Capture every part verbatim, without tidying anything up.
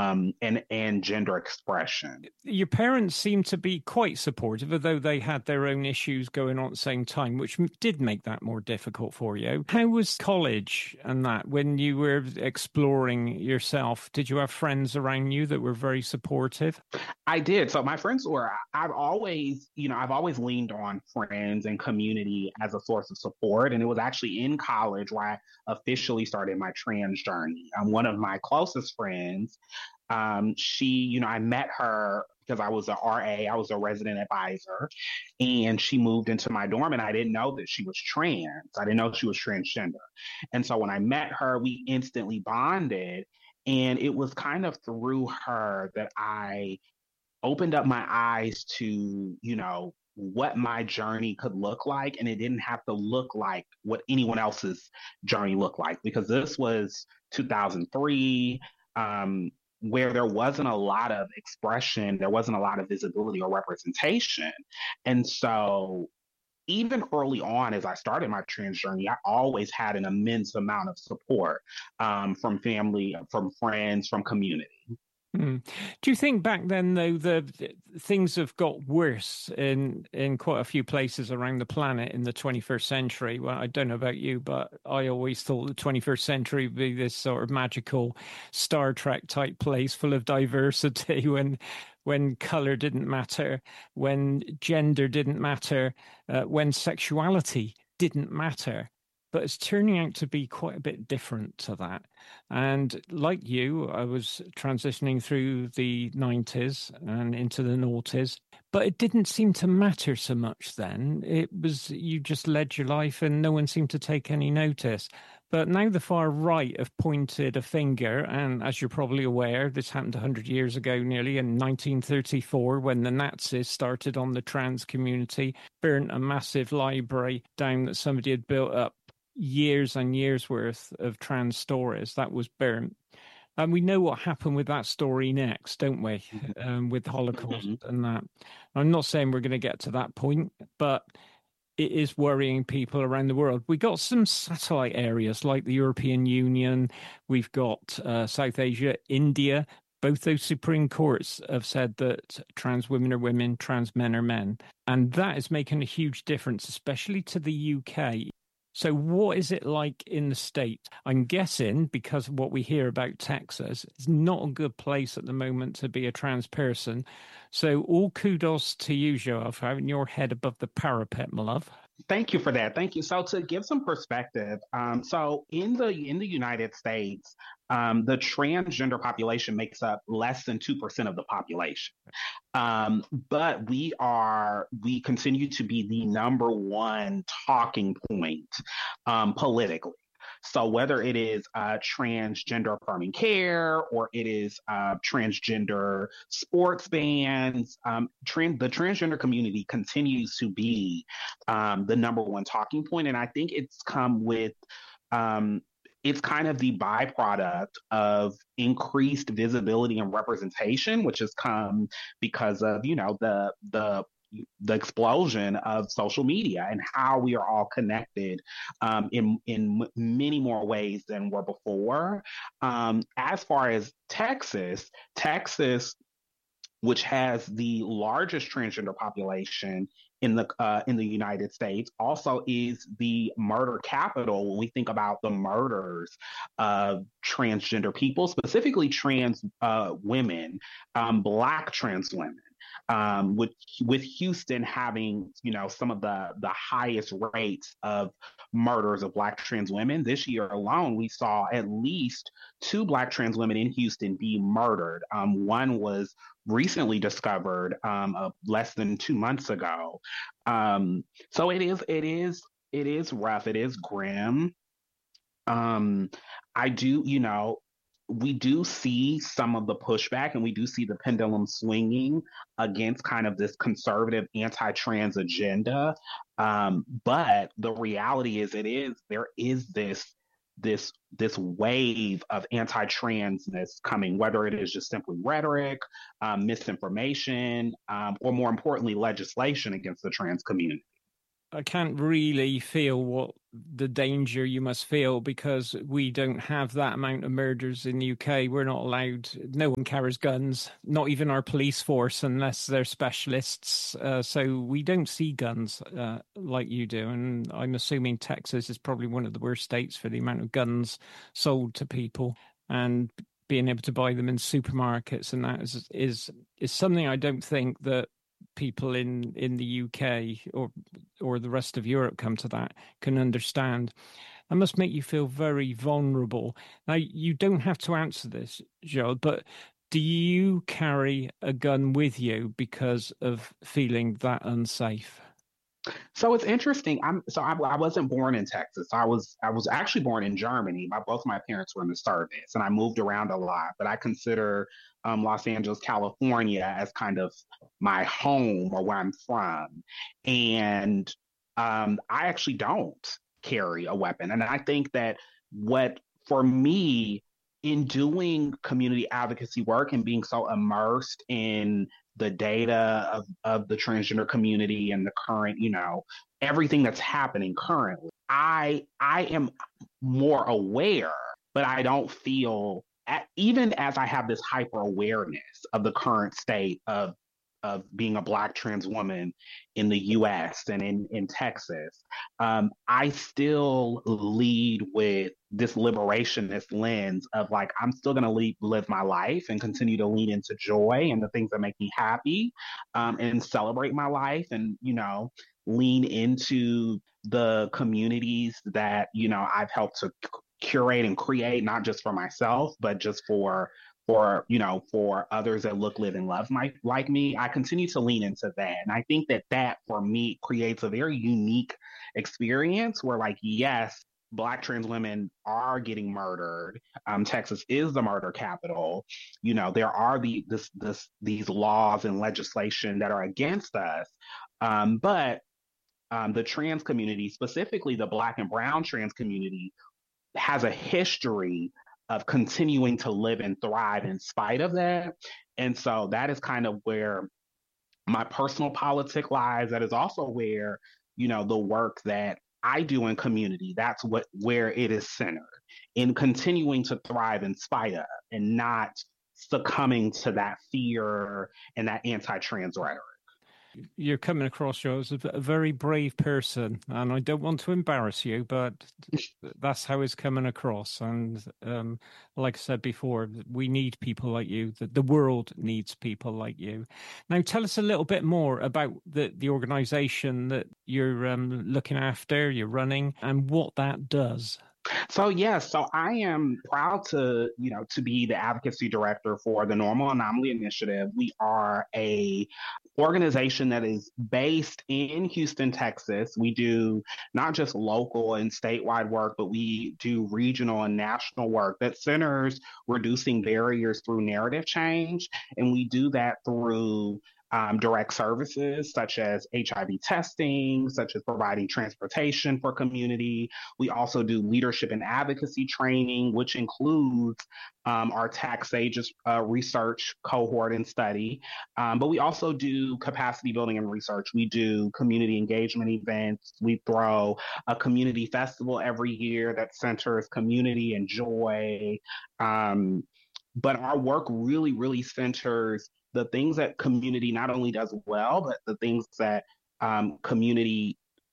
um, and and gender expression. Your parents seem to be quite supportive, although they had their own issues going on at the same time, which m- did make that more difficult for you. How was college and that when you were exploring yourself? Did you have friends around you that were very supportive? I did. So my friends were, I've always, you know, I've always leaned on friends and community as a source of support. And it was actually in college where I officially started my trans journey. Um, one of my closest friends, um, she, you know, I met her because I was a R A, I was a resident advisor, and she moved into my dorm and I didn't know that she was trans. I didn't know she was transgender. And so when I met her, we instantly bonded. And it was kind of through her that I opened up my eyes to, you know, what my journey could look like. And it didn't have to look like what anyone else's journey looked like because this was two thousand three, um, where there wasn't a lot of expression, there wasn't a lot of visibility or representation. And so even early on, as I started my trans journey, I always had an immense amount of support um, from family, from friends, from community. Mm. Do you think back then, though, the, the things have got worse in in quite a few places around the planet in the twenty-first century? Well, I don't know about you, but I always thought the twenty-first century would be this sort of magical Star Trek type place full of diversity when when color didn't matter, when gender didn't matter, uh, when sexuality didn't matter. But it's turning out to be quite a bit different to that. And like you, I was transitioning through the nineties and into the noughties, but it didn't seem to matter so much then. It was, you just led your life and no one seemed to take any notice. But now the far right have pointed a finger, and as you're probably aware, this happened one hundred years ago nearly in nineteen thirty-four when the Nazis started on the trans community, burnt a massive library down that somebody had built up years and years worth of trans stories that was burnt. And we know what happened with that story next, don't we? Um, with the Holocaust Mhm. and that. I'm not saying we're going to get to that point, but it is worrying people around the world. We got some satellite areas like the European Union. We've got uh, South Asia, India. Both those Supreme Courts have said that trans women are women, trans men are men. And that is making a huge difference, especially to the U K. So what is it like in the States? I'm guessing, because of what we hear about Texas, it's not a good place at the moment to be a trans person. So all kudos to you, Joel, for having your head above the parapet, my love. Thank you for that. Thank you. So to give some perspective, um, so in the in the United States, um, the transgender population makes up less than two percent of the population. Um, but we are we continue to be the number one talking point um, politically. So whether it is uh, transgender affirming care or it is uh, transgender sports bans, um, trans- the transgender community continues to be um, the number one talking point, and I think it's come with um, it's kind of the byproduct of increased visibility and representation, which has come because of you know the the the explosion of social media and how we are all connected um, in in many more ways than were before. Um, as far as Texas, Texas which has the largest transgender population in the uh, in the United States, also is the murder capital when we think about the murders of transgender people, specifically trans uh, women, um, Black trans women. Um, with with Houston having you know some of the the highest rates of murders of Black trans women this year alone, we saw at least two Black trans women in Houston be murdered. Um, one was recently discovered um, uh, less than two months ago. Um, so it is, it is, it is rough. It is grim. Um, I do, you know, we do see some of the pushback and we do see the pendulum swinging against kind of this conservative anti-trans agenda. Um, but the reality is it is, there is this this this wave of anti-transness coming, whether it is just simply rhetoric, um, misinformation, um, or more importantly, legislation against the trans community. I can't really feel what the danger you must feel because we don't have that amount of murders in the U K. We're not allowed, no one carries guns, not even our police force unless they're specialists. Uh, so we don't see guns uh, like you do. And I'm assuming Texas is probably one of the worst states for the amount of guns sold to people and being able to buy them in supermarkets. And that is, is, is something I don't think that people in in the U K or or the rest of Europe come to that can understand. That must make you feel very vulnerable. Now, you don't have to answer this, Joel, but do you carry a gun with you because of feeling that unsafe? So it's interesting. I'm so I, I wasn't born in Texas. I was I was actually born in Germany. My both my parents were in the service, and I moved around a lot. But I consider um, Los Angeles, California, as kind of my home or where I'm from. And um, I actually don't carry a weapon, and I think that what for me in doing community advocacy work and being so immersed in the data of, of the transgender community and the current, you know, everything that's happening currently, I I am more aware, but I don't feel even as I have this hyper awareness of the current state of of being a Black trans woman in the U S and in, in Texas, um, I still lead with this liberationist lens of like, I'm still going to live my life and continue to lean into joy and the things that make me happy, um, and celebrate my life and, you know, lean into the communities that, you know, I've helped to curate and create, not just for myself, but just for for you know for others that look live and love my, like me. I continue to lean into that, and I think that that for me creates a very unique experience where, like, yes, Black trans women are getting murdered. um, Texas is the murder capital. You know, there are the this this these laws and legislation that are against us, um, but um, the trans community, specifically the Black and brown trans community, has a history of continuing to live and thrive in spite of that. And so that is kind of where my personal politic lies. That is also where, you know, the work that I do in community, that's what where it is centered in continuing to thrive in spite of and not succumbing to that fear and that anti-trans rhetoric. You're coming across, Joe, as a, a very brave person, and I don't want to embarrass you, but that's how it's coming across. And um, like I said before, we need people like you. The, the world needs people like you. Now, tell us a little bit more about the, the organization that you're um, looking after, you're running, and what that does. So yes, so I am proud to, you know, to be the advocacy director for the Normal Anomaly Initiative. We are a organization that is based in Houston, Texas. We do not just local and statewide work, but we do regional and national work that centers reducing barriers through narrative change. And we do that through Um, direct services such as H I V testing, such as providing transportation for community. We also do leadership and advocacy training, which includes um, our tax ages uh, research cohort and study. Um, but we also do capacity building and research. We do community engagement events. We throw a community festival every year that centers community and joy. Um, but our work really, really centers the things that community not only does well, but the things that um, community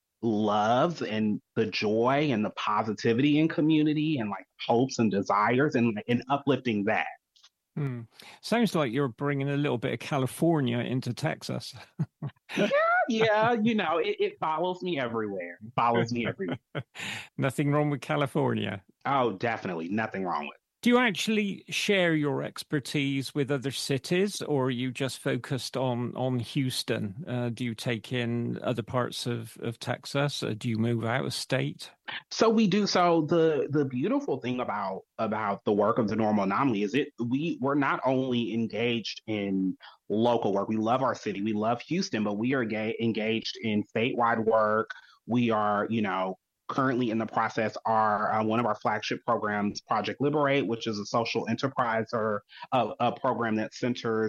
loves and the joy and the positivity in community and like hopes and desires and, and uplifting that. Hmm. Sounds like you're bringing a little bit of California into Texas. yeah, yeah, you know, it, it follows me everywhere. It follows me everywhere. Nothing wrong with California. Oh, definitely. Nothing wrong with it. Do you actually share your expertise with other cities, or are you just focused on, on Houston? Uh, do you take in other parts of, of Texas? Uh, do you move out of state? So we do. So the the beautiful thing about about the work of the Normal Anomaly is it we we're not only engaged in local work. We love our city. We love Houston, but we are ga- engaged in statewide work. We are, you know, currently in the process are uh, one of our flagship programs, Project Liberate, which is a social enterprise or a, a program that centers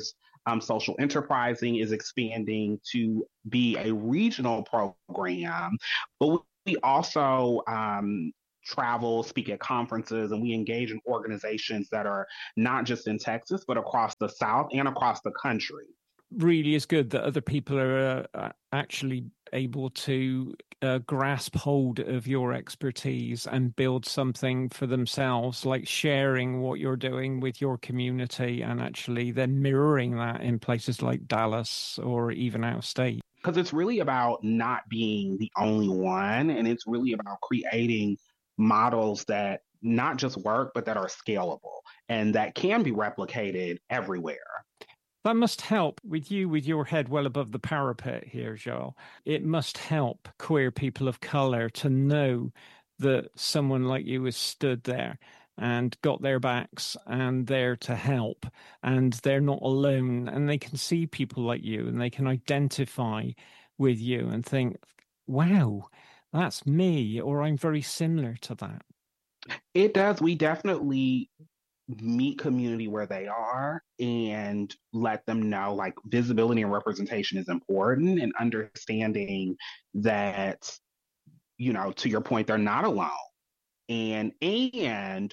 Um, social enterprising is expanding to be a regional program, but we also um, travel, speak at conferences, and we engage in organizations that are not just in Texas, but across the South and across the country. Really is good that other people are uh, actually able to uh, grasp hold of your expertise and build something for themselves, like sharing what you're doing with your community and actually then mirroring that in places like Dallas or even out of state. Because it's really about not being the only one, and it's really about creating models that not just work, but that are scalable and that can be replicated everywhere. That must help with you, with your head well above the parapet here, Joel. It must help queer people of color to know that someone like you has stood there and got their backs and there to help, and they're not alone, and they can see people like you and they can identify with you and think, wow, that's me, or I'm very similar to that. It does. We definitely meet community where they are and let them know like visibility and representation is important, and understanding that, you know, to your point, they're not alone. And and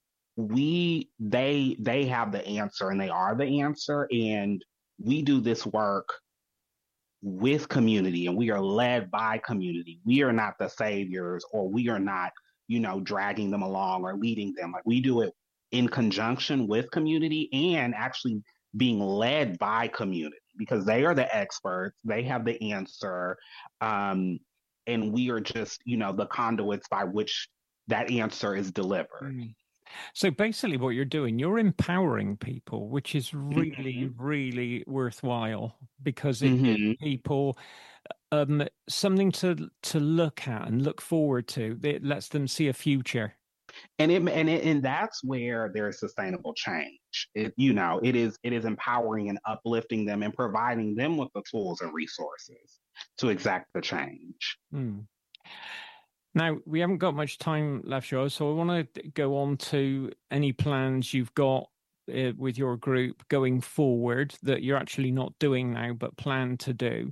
we they they have the answer, and they are the answer. And we do this work with community, and we are led by community. We are not the saviors, or we are not, you know, dragging them along or leading them. Like, we do it in conjunction with community and actually being led by community, because they are the experts, they have the answer, um, and we are just, you know, the conduits by which that answer is delivered. Mm. So basically what you're doing, you're empowering people, which is really, mm-hmm. really worthwhile, because it mm-hmm. gives people um, something to to look at and look forward to. It lets them see a future. And it and it, and that's where there's sustainable change. It, you know, it is it is empowering and uplifting them and providing them with the tools and resources to exact the change. Mm. Now, we haven't got much time left, Joe, so I want to go on to any plans you've got uh, with your group going forward that you're actually not doing now, but plan to do.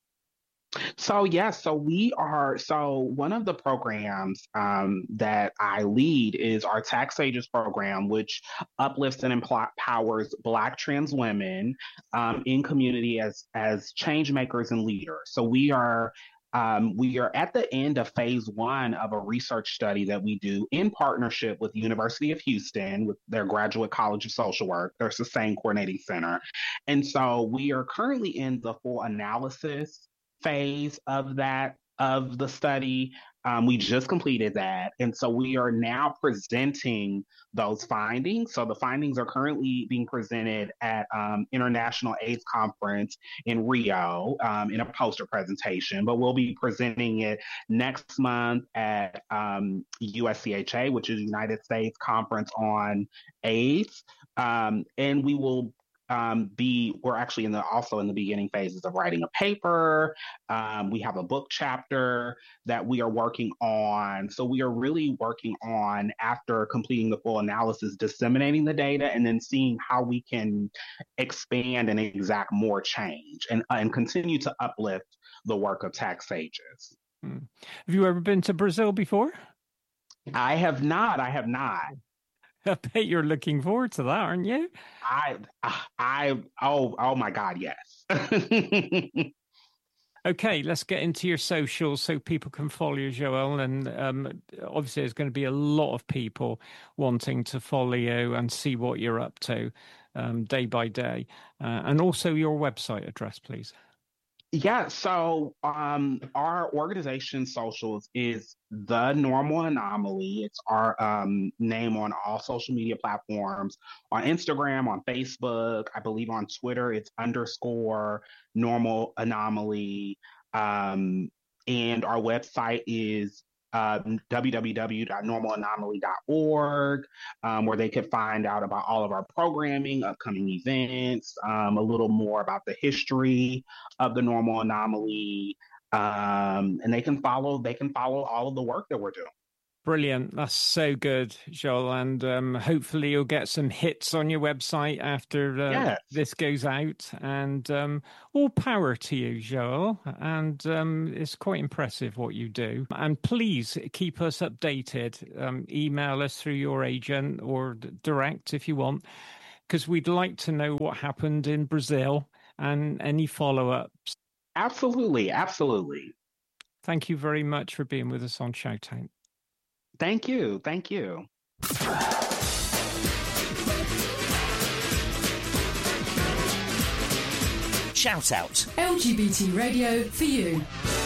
So, yes, yeah, so we are, so one of the programs um, that I lead is our Tax Sages program, which uplifts and empowers Black trans women um, in community as, as change makers and leaders. So we are Um, we are at the end of phase one of a research study that we do in partnership with the University of Houston, with their Graduate College of Social Work, their Sustain Coordinating Center. And so we are currently in the full analysis phase of that, of the study. Um, we just completed that. And so we are now presenting those findings. So the findings are currently being presented at um, International AIDS Conference in Rio um, in a poster presentation, but we'll be presenting it next month at um, U S C H A, which is United States Conference on AIDS. Um, and we will Um, be we're actually in the also in the beginning phases of writing a paper. Um, we have a book chapter that we are working on. So we are really working on, after completing the full analysis, disseminating the data and then seeing how we can expand and exact more change and, and continue to uplift the work of Tax Sages. Hmm. Have you ever been to Brazil before? I have not. I have not. I bet you're looking forward to that, aren't you? I, I, oh, oh my God, yes. Okay, let's get into your socials so people can follow you, Joel. And um, obviously, there's going to be a lot of people wanting to follow you and see what you're up to um, day by day. Uh, and also your website address, please. Yeah, so um, our organization socials is The Normal Anomaly. It's our um, name on all social media platforms, on Instagram, on Facebook, I believe on Twitter, it's underscore Normal Anomaly. Um, and our website is Um, w w w dot normal anomaly dot org, um, where they could find out about all of our programming, upcoming events, um, a little more about the history of the Normal Anomaly, um, and they can follow they can follow all of the work that we're doing. Brilliant. That's so good, Joel. And um, hopefully you'll get some hits on your website after uh, yes. this goes out. And um, all power to you, Joel. And um, it's quite impressive what you do. And please keep us updated. Um, email us through your agent or direct if you want, because we'd like to know what happened in Brazil and any follow-ups. Absolutely. Absolutely. Thank you very much for being with us on Shoutout. Thank you. Thank you. Shout Out. L G B T radio for you.